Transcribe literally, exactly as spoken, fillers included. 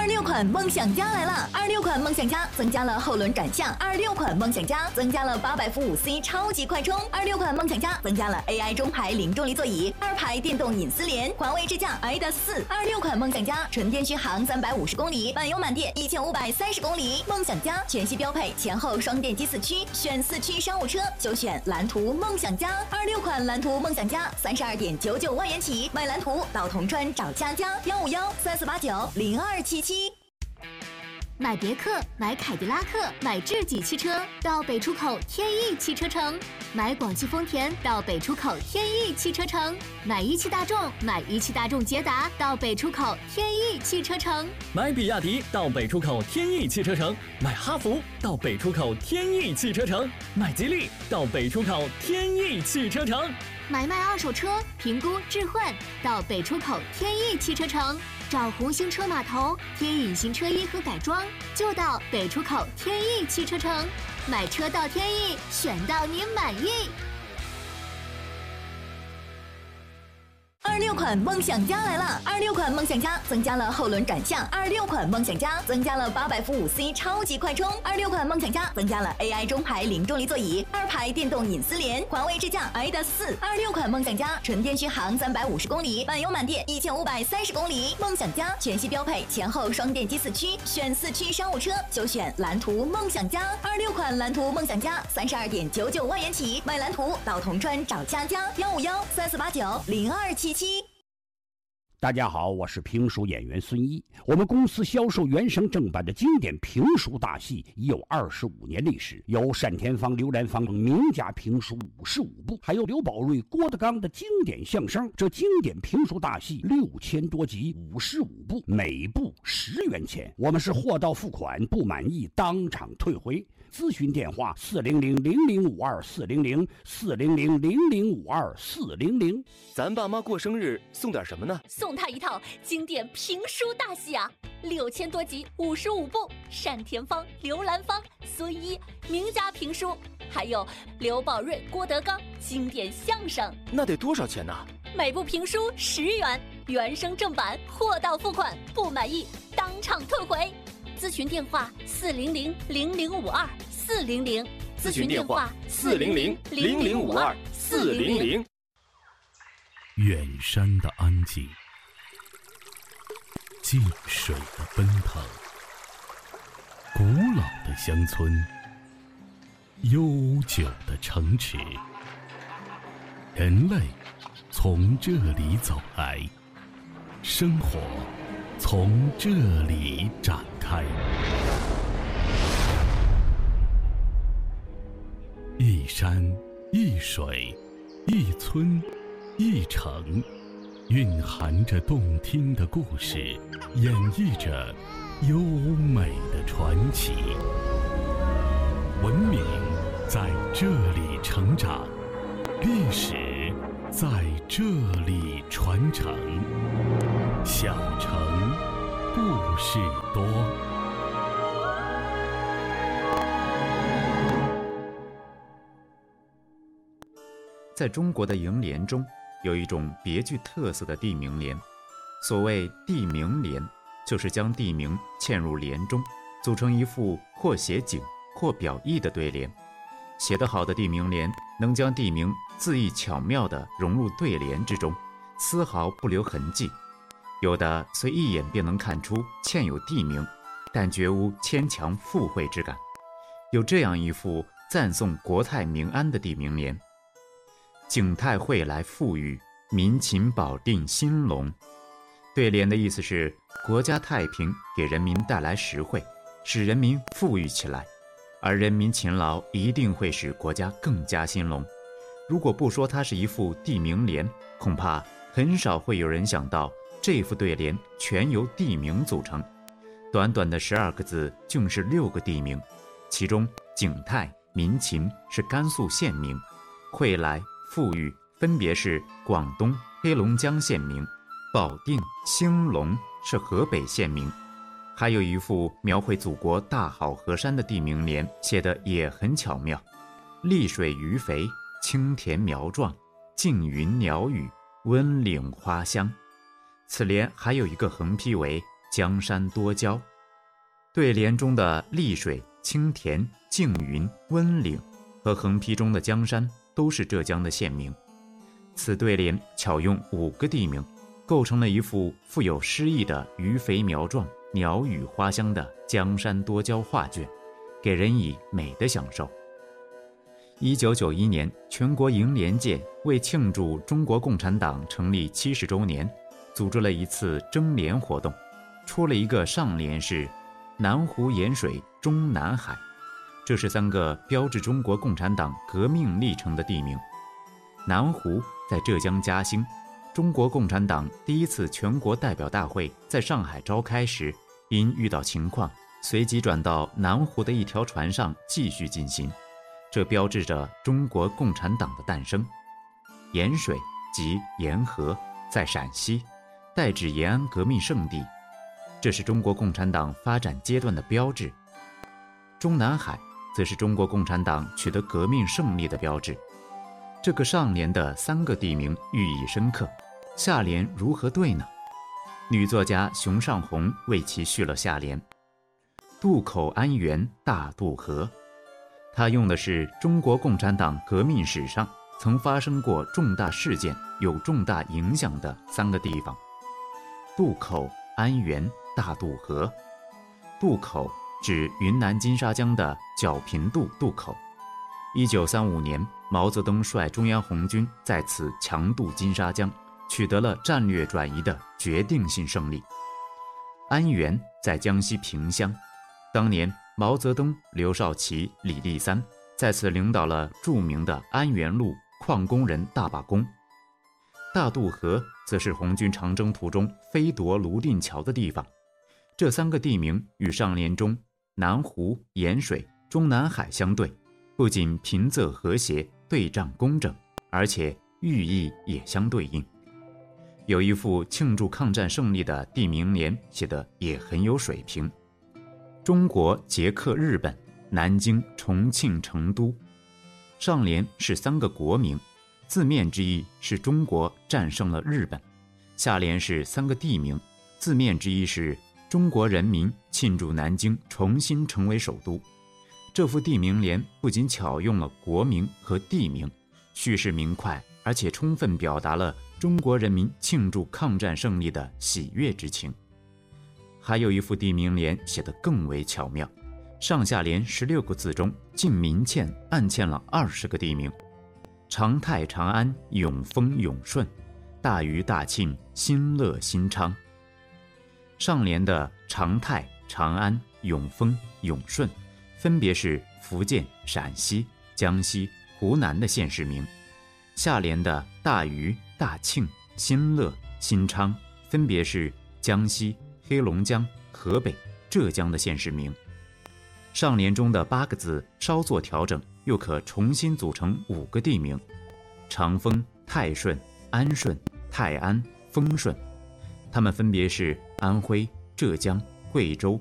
二六款梦想家来了！二六款梦想家增加了后轮转向，二六款梦想家增加了八百伏五 C 超级快充，二六款梦想家增加了 A I 中排零重力座椅，二排电动隐私联，环卫支架 I D A 四。二六款梦想家纯电续航三百五十公里，满油满电一千五百三十公里。梦想家全系标配前后双电机四驱，选四驱商务车就选蓝图梦想家。二六款蓝图梦想家三十二点九九万元起，买蓝图到铜川找佳佳，幺五幺三四八九零二七七。 买别克、买凯迪拉克、买智己汽车到北出口天翼汽车城，买广汽丰田到北出口天翼汽车城，买一汽大众、买一汽大众捷达到北出口天翼汽车城， 买比亚迪到北出口天翼汽车城，买哈弗到北出口天翼汽车城，买吉利到北出口天翼汽车城， 买卖二手车评估置换到北出口天翼汽车城，找红星车码头添隐形车衣和改装就到北出口天翼汽车城，买车到天翼，选到你满意。 二六款梦想家来了！二六款梦想家增加了后轮转向，二六款梦想家增加了八百伏五 C 超级快充，二六款梦想家增加了 A I 中排零重力座椅，二排电动隐私联，环卫支架 I D A 四。二六款梦想家纯电续航三百五十公里，满油满电一千五百三十公里。梦想家全系标配前后双电机四驱，选四驱商务车就选蓝图梦想家。二六款蓝图梦想家三十二点九九万元起，买蓝图到铜川找佳佳，幺五幺三四八九零二七七。 大家好，我是评书演员孙一。我们公司销售原声正版的经典评书大戏已有二十五年历史，有单田芳、刘兰芳名家评书五十五部，还有刘宝瑞、郭德纲的经典相声。这经典评书大戏六千多集，五十五部，每部十元钱。我们是货到付款，不满意当场退回。咨询电话四零零零零五二四零零四零零零零五二四零零。 咱爸妈过生日送点什么呢？ 送他一套经典评书大戏啊，六千多集，五十五部，单田芳、刘兰芳、孙一名家评书，还有刘宝瑞、郭德纲经典相声。 那得多少钱呢？ 每部评书十元，原声正版，货到付款，不满意当场退回。咨询电话四零零零零五二四零零， 咨询电话四零零零零五二四零零。 远山的安静，近水的奔腾，古老的乡村，悠久的城池，人类从这里走来，生活从这里展开。一山一水一村一城，蕴含着动听的故事，演绎着优美的传奇。文明在这里成长，历史在这里传承。小城故事多。 在中国的楹联中，有一种别具特色的地名联。所谓地名联，就是将地名嵌入联中，组成一副或写景或表意的对联。写得好的地名联能将地名恣意巧妙地融入对联之中，丝毫不留痕迹。有的虽一眼便能看出嵌有地名，但绝无牵强附会之感。有这样一副赞颂国泰民安的地名联：景泰会来富裕，民勤保定兴隆。对联的意思是，国家太平给人民带来实惠，使人民富裕起来，而人民勤劳一定会使国家更加兴隆。如果不说它是一副地名联，恐怕很少会有人想到这副对联全由地名组成。短短的十二个字竟是六个地名，其中景泰、民勤是甘肃县名，会来、富裕分别是广东、黑龙江县名，保定、兴隆是河北县名。还有一副描绘祖国大好河山的地名联，写得也很巧妙：丽水鱼肥，青田苗壮，静云鸟语，温岭花香。此联还有一个横批为江山多娇。对联中的丽水、青田、静云、温岭和横批中的江山都是浙江的县名。此对联巧用五个地名，构成了一幅富有诗意的鱼肥苗壮、鸟语花香的江山多娇画卷，给人以美的享受。一九九一年，全国楹联界为庆祝中国共产党成立七十周年，组织了一次征联活动，出了一个上联是南湖盐水中南海，这是三个标志中国共产党革命历程的地名。南湖在浙江嘉兴，中国共产党第一次全国代表大会在上海召开时，因遇到情况，随即转到南湖的一条船上继续进行，这标志着中国共产党的诞生。盐水即沿河，在陕西，代指延安革命圣地，这是中国共产党发展阶段的标志。中南海则是中国共产党取得革命胜利的标志。这个上联的三个地名寓意深刻，下联如何对呢？女作家熊尚红为其续了下联：渡口安源大渡河。她用的是中国共产党革命史上曾发生过重大事件、有重大影响的三个地方。渡口、安源、大渡河。渡口指云南金沙江的皎平渡渡口。一九三五年，毛泽东率中央红军在此强渡金沙江，取得了战略转移的决定性胜利。安源在江西萍乡，当年毛泽东、刘少奇、李立三在此领导了著名的安源路矿工人大罢工。大渡河则是红军长征途中飞夺泸定桥的地方。这三个地名与上联中南湖、盐水、中南海相对，不仅平仄和谐、对仗工整，而且寓意也相对应。有一副庆祝抗战胜利的地名联写得也很有水平：中国捷克日本，南京、重庆、成都。上联是三个国名，字面之意是中国战胜了日本；下联是三个地名，字面之意是中国人民庆祝南京重新成为首都。这副地名联不仅巧用了国名和地名，叙事明快，而且充分表达了中国人民庆祝抗战胜利的喜悦之情。还有一副地名联写得更为巧妙，上下联十六个字中竟明嵌暗嵌了二十个地名：长泰、长安、永丰、永顺，大余、大庆、新乐、新昌。上联的长泰、长安、永丰、永顺分别是福建、陕西、江西、湖南的县市名；下联的大余、大庆、新乐、新昌分别是江西、黑龙江、河北、浙江的县市名。上联中的八个字稍作调整，又可重新组成五个地名：长丰、泰顺、安顺、泰安、丰顺。它们分别是安徽、浙江、贵州、